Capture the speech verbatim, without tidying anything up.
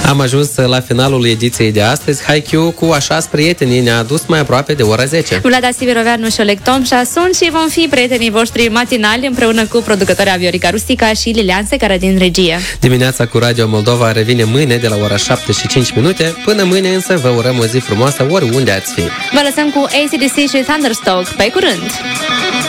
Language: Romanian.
Am ajuns la finalul ediției de astăzi. Haikyuu cu Așa-s prietenii ne-a adus mai aproape de ora zece. Vlada Siviroveanu și Oleg Tomșa sunt și vom fi prietenii voștri matinali împreună cu producătoarea Viorica Rustica și Lilian Secara din regie. Dimineața cu Radio Moldova revine mâine de la ora șapte și cinci minute. Până mâine însă vă urăm o zi frumoasă oriunde ați fi. Vă lăsăm cu A C D C și Thunderstruck. Pe curând!